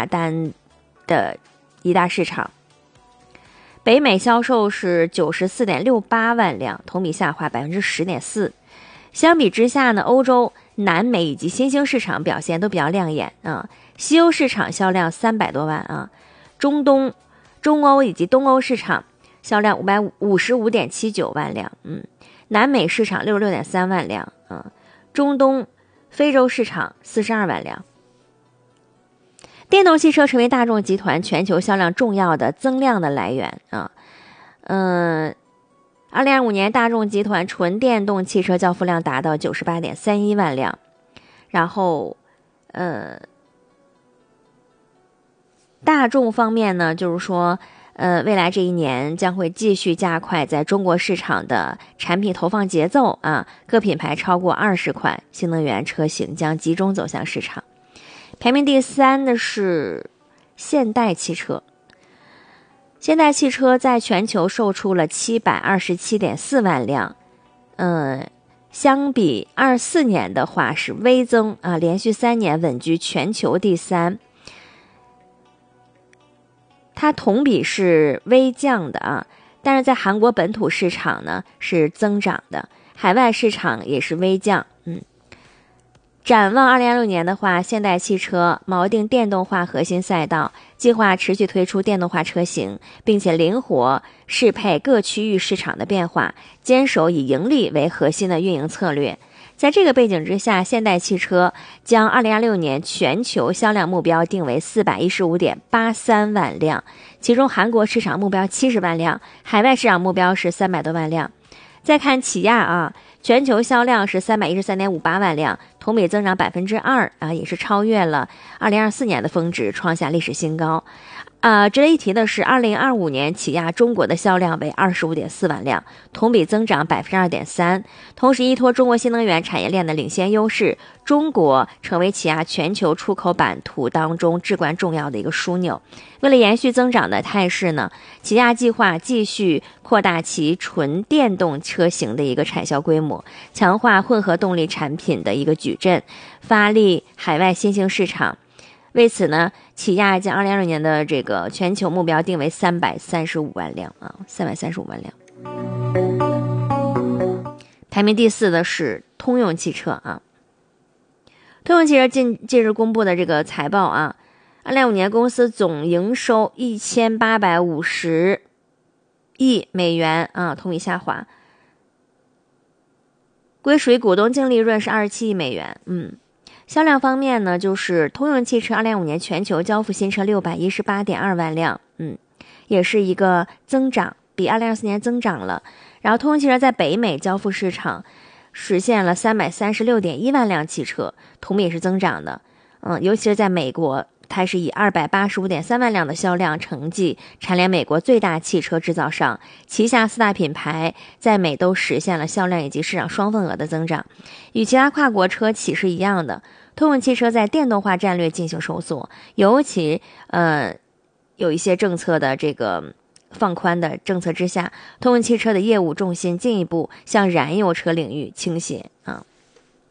大单的一大市场。北美销售是 94.68 万辆，同比下滑 10.4%。相比之下呢，欧洲、南美以及新兴市场表现都比较亮眼啊。西欧市场销量300多万啊，中欧以及东欧市场销量555.79万辆，南美市场66.3万辆啊，中东、非洲市场42万辆。电动汽车成为大众集团全球销量重要的增量的来源啊。2025年大众集团纯电动汽车交付量达到 98.31 万辆，然后大众方面呢，就是说未来这一年将会继续加快在中国市场的产品投放节奏啊，各品牌超过20款新能源车型将集中走向市场。排名第3的是现代汽车。现代汽车在全球售出了 727.4 万辆，相比24年的话是微增啊，连续3年稳居全球第3。它同比是微降的啊，但是在韩国本土市场呢是增长的，海外市场也是微降。展望2026年的话，现代汽车锚定电动化核心赛道，计划持续推出电动化车型，并且灵活适配各区域市场的变化，坚守以盈利为核心的运营策略。在这个背景之下，现代汽车将2026年全球销量目标定为 415.83 万辆，其中韩国市场目标70万辆，海外市场目标是300多万辆。再看起亚啊，全球销量是 313.58 万辆，同比增长 2% 啊，也是超越了2024年的峰值，创下历史新高。值得一提的是，2025年起亚中国的销量为 25.4 万辆，同比增长 2.3%。同时依托中国新能源产业链的领先优势，中国成为起亚全球出口版图当中至关重要的一个枢纽。为了延续增长的态势呢，起亚计划继续扩大其纯电动车型的一个产销规模，强化混合动力产品的一个矩阵，发力海外新兴市场。为此呢，起亚将2026年的这个全球目标定为335万辆啊，335万辆。排名第4的是通用汽车啊。通用汽车近日公布的这个财报啊，2025年公司总营收1850亿美元啊，同比下滑，归属于股东净利润是27亿美元。销量方面呢，就是通用汽车2025年全球交付新车618.2万辆，也是一个增长，比2024年增长了。然后通用汽车在北美交付市场实现了336.1万辆汽车，同比也是增长的。尤其是在美国，它是以285.3万辆的销量成绩蝉联美国最大汽车制造商，旗下4大品牌在美都实现了销量以及市场双份额的增长。与其他跨国车企是一样的，通用汽车在电动化战略进行收缩，尤其有一些政策的这个放宽的政策之下，通用汽车的业务重心进一步向燃油车领域倾斜啊。